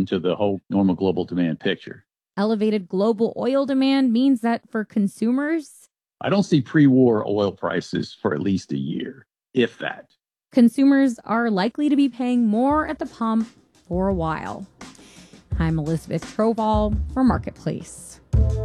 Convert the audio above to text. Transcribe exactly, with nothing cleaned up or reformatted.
into the whole normal global demand picture. Elevated global oil demand means that for consumers, I don't see pre-war oil prices for at least a year, if that. Consumers are likely to be paying more at the pump for a while. I'm Elizabeth Trovall for Marketplace.